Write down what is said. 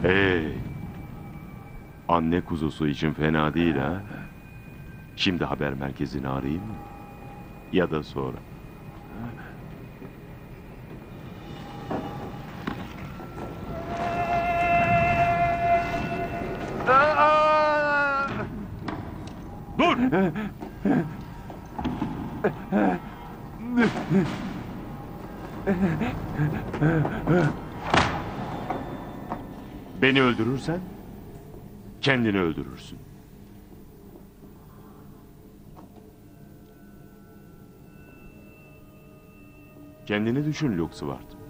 Hey, anne kuzusu için fena değil ha. Şimdi haber merkezini arayayım mı? Ya da sonra. Dur! Beni öldürürsen kendini öldürürsün. Kendini düşün Luxward.